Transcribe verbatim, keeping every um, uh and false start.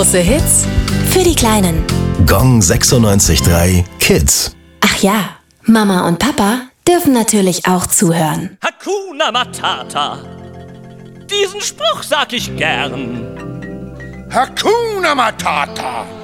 Große Hits für die Kleinen. Gong sechsundneunzig Komma drei Kids. Ach ja, Mama und Papa dürfen natürlich auch zuhören. Hakuna Matata. Diesen Spruch sag ich gern. Hakuna Matata.